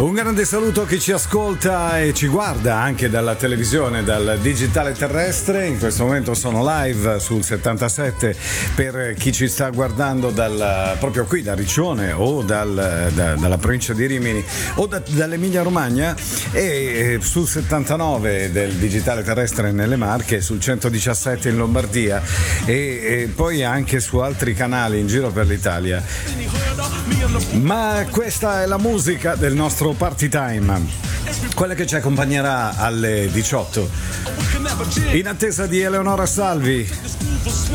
Un grande saluto a chi ci ascolta e ci guarda anche dalla televisione, dal digitale terrestre. In questo momento sono live sul 77 per chi ci sta guardando proprio qui da Riccione o dalla provincia di Rimini o dall'Emilia Romagna, e sul 79 del digitale terrestre nelle Marche, sul 117 in Lombardia e poi anche su altri canali in giro per l'Italia. Ma questa è la musica del nostro Party Time, quella che ci accompagnerà alle 18 in attesa di Eleonora Salvi.